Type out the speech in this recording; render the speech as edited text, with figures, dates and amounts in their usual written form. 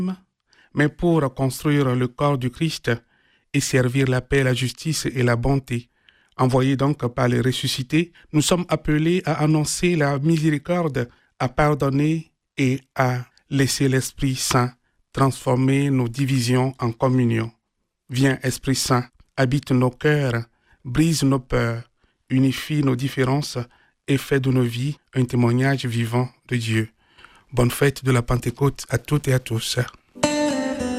mais pour construire le corps du Christ et servir la paix, la justice et la bonté. Envoyés donc par les ressuscités, nous sommes appelés à annoncer la miséricorde, à pardonner et à laisser l'Esprit Saint transformer nos divisions en communion. Viens, Esprit Saint, habite nos cœurs, brise nos peurs, unifie nos différences et fais de nos vies un témoignage vivant de Dieu. Bonne fête de la Pentecôte à toutes et à tous.